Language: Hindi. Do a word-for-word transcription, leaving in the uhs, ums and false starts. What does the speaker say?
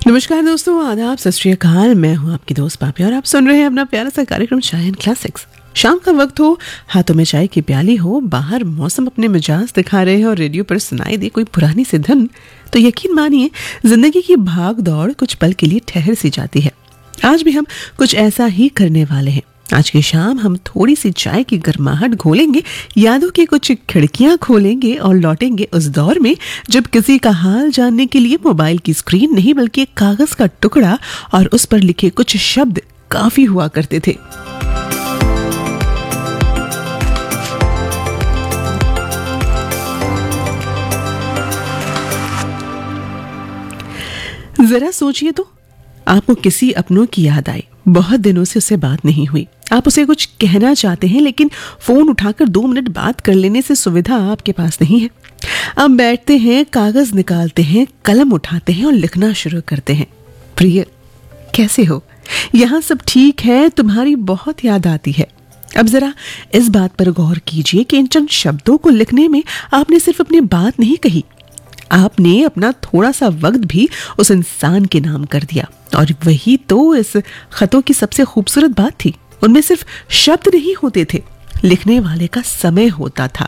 नमस्कार दोस्तों, आदाब, सत श्री अकाल। मैं हूं आपकी दोस्त पापी और आप सुन रहे हैं अपना प्यारा सा कार्यक्रम चाय एंड क्लासिक्स। शाम का वक्त हो, हाथों में चाय की प्याली हो, बाहर मौसम अपने मिजाज दिखा रहे हैं और रेडियो पर सुनाई दे कोई पुरानी सी धुन, तो यकीन मानिए जिंदगी की भाग दौड़ कुछ पल के लिए ठहर सी जाती है। आज भी हम कुछ ऐसा ही करने वाले हैं। आज की शाम हम थोड़ी सी चाय की गर्माहट घोलेंगे, यादों की कुछ खिड़कियां खोलेंगे और लौटेंगे उस दौर में जब किसी का हाल जानने के लिए मोबाइल की स्क्रीन नहीं बल्कि एक कागज का टुकड़ा और उस पर लिखे कुछ शब्द काफी हुआ करते थे। जरा सोचिए तो, आपको किसी अपनों की याद आई, बहुत दिनों से उससे बात नहीं हुई, आप उसे कुछ कहना चाहते हैं लेकिन फोन उठाकर दो मिनट बात कर लेने से सुविधा आपके पास नहीं है। आप बैठते हैं, कागज निकालते हैं, कलम उठाते हैं और लिखना शुरू करते हैं। प्रिय, कैसे हो? यहाँ सब ठीक है, तुम्हारी बहुत याद आती है। अब जरा इस बात पर गौर कीजिए कि इन चंद शब्दों को लिखने में आपने सिर्फ अपनी बात नहीं कही, आपने अपना थोड़ा सा वक्त भी उस इंसान के नाम कर दिया। और वही तो इस खतों की सबसे खूबसूरत बात थी। उनमें सिर्फ शब्द नहीं होते थे, लिखने वाले का समय होता था।